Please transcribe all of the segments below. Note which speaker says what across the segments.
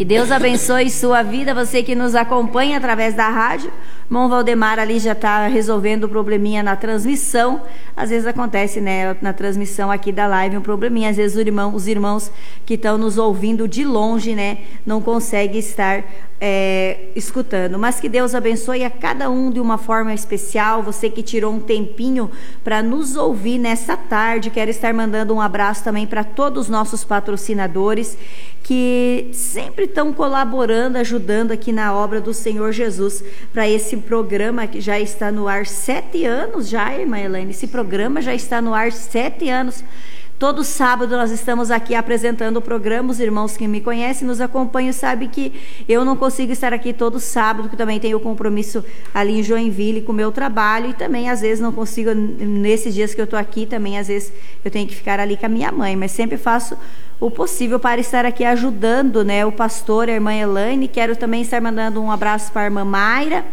Speaker 1: Que Deus abençoe sua vida, você que nos acompanha através da rádio. Irmão Valdemar ali já está resolvendo o probleminha na transmissão. Às vezes acontece, né, na transmissão aqui da live um probleminha. Às vezes os irmãos que estão nos ouvindo de longe, né, não conseguem estar escutando. Mas que Deus abençoe a cada um de uma forma especial. Você que tirou um tempinho para nos ouvir nessa tarde. Quero estar mandando um abraço também para todos os nossos patrocinadores que sempre estão colaborando, ajudando aqui na obra do Senhor Jesus, para esse programa que já está no ar 7 anos já, irmã Elaine. Esse programa já está no ar 7 anos. Todo sábado nós estamos aqui apresentando o programa. Os irmãos que me conhecem, nos acompanham, sabem que eu não consigo estar aqui todo sábado, que também tenho compromisso ali em Joinville com o meu trabalho, e também às vezes não consigo, nesses dias que eu estou aqui, também às vezes eu tenho que ficar ali com a minha mãe, mas sempre faço o possível para estar aqui ajudando, né, o pastor, a irmã Elaine. Quero também estar mandando um abraço para a irmã Mayra,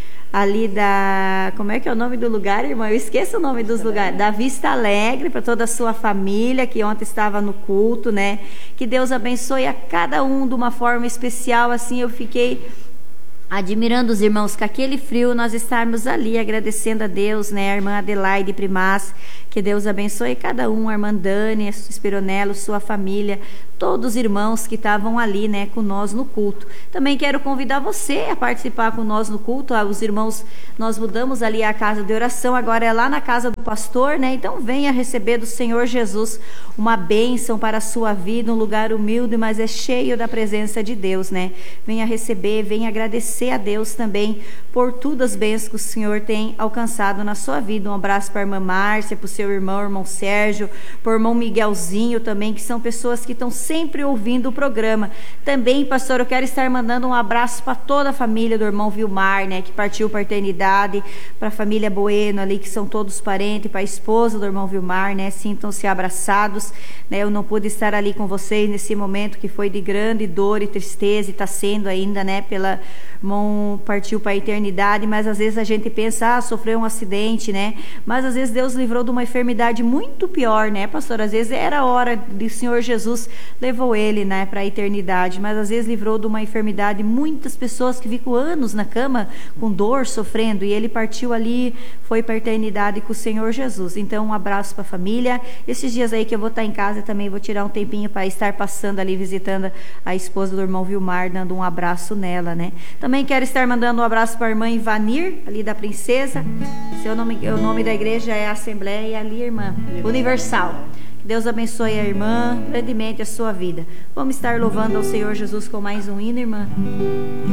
Speaker 1: ali da... Como é que é o nome do lugar, irmã? Eu esqueço o nome dos lugares. Da Vista Alegre, para toda a sua família, que ontem estava no culto, né? Que Deus abençoe a cada um de uma forma especial. Assim, eu fiquei admirando os irmãos, com aquele frio, nós estarmos ali agradecendo a Deus, né? A irmã Adelaide Primaz, que Deus abençoe cada um, a irmã Dani, a Spironello, sua família, todos os irmãos que estavam ali, né, com nós no culto. Também quero convidar você a participar com nós no culto. Os irmãos, nós mudamos ali a casa de oração, agora é lá na casa do pastor, né? Então venha receber do Senhor Jesus uma bênção para a sua vida, um lugar humilde, mas é cheio da presença de Deus, né? Venha receber, venha agradecer a Deus também por todas as bênçãos que o Senhor tem alcançado na sua vida. Um abraço para a irmã Márcia, para o seu irmão Sérgio, para o irmão Miguelzinho também, que são pessoas que estão sempre ouvindo o programa. Também, pastor, eu quero estar mandando um abraço para toda a família do irmão Vilmar, né, que partiu para a eternidade, para a família Bueno ali, que são todos parentes, para a esposa do irmão Vilmar, né, sintam-se abraçados, né? Eu não pude estar ali com vocês nesse momento que foi de grande dor e tristeza, e está sendo ainda, né, pela irmão partiu para a eternidade, mas às vezes a gente pensa, sofreu um acidente, né, mas às vezes Deus livrou de uma enfermidade muito pior, né, pastor? Às vezes era a hora do Senhor Jesus levou ele, né, para a eternidade, mas às vezes livrou de uma enfermidade. Muitas pessoas que ficam anos na cama com dor, sofrendo, e ele partiu ali, foi para a eternidade com o Senhor Jesus. Então, um abraço para a família. Esses dias aí que eu vou estar em casa, também vou tirar um tempinho para estar passando ali, visitando a esposa do irmão Vilmar, dando um abraço nela, né. Também quero estar mandando um abraço para a irmã Ivanir, ali da Princesa. O nome da igreja é Assembleia ali, irmã Universal. Deus abençoe a irmã grandemente a sua vida. Vamos estar louvando ao Senhor Jesus com mais um hino, irmã?